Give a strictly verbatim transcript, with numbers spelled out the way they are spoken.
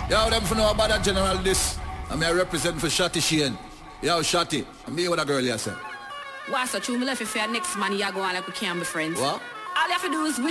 Yo, them for know about that general this. I mean, I represent for Shotty Shane. Yo, Shotty, I'm here with a girl here, sir. What's so true? Me left you for your next man, you go on like we can't be friends. What? All you have to do is wish